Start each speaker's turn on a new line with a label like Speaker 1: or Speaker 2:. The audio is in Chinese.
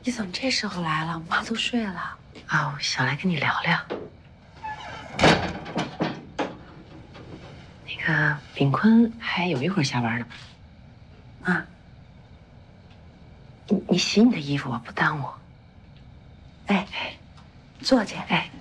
Speaker 1: 你怎么这时候来了？妈都睡了。
Speaker 2: 啊，我想来跟你聊聊。那个炳坤还有一会儿下班呢。啊，你洗你的衣服吧，不耽误。
Speaker 1: 哎，坐去。
Speaker 2: 哎。